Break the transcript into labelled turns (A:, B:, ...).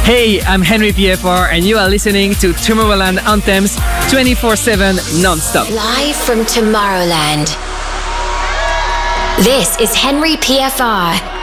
A: Hey, I'm Henry PFR and you are listening to Tomorrowland Anthems 24/7 and you are listening to Tomorrowland Anthems 24/7 non-stop.
B: Live from Tomorrowland. This is Henry PFR.